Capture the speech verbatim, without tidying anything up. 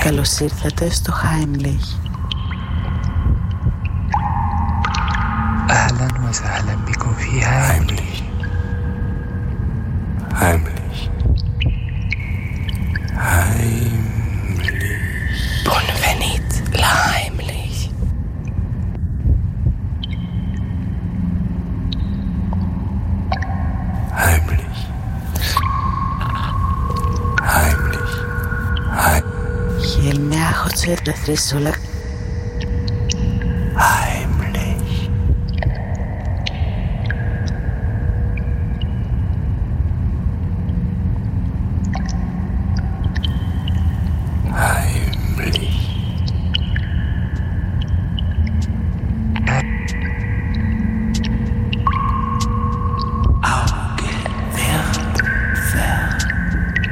Καλώς ήρθατε στο Heimlich. أهلا وسهلا بكم في Heimlich. Heimlich. Heimlich. Bonvenit la Heimlich. Heimlich. Heimlich. Heimlich. Χιλμιά χωτσέρ πεθρίσουλα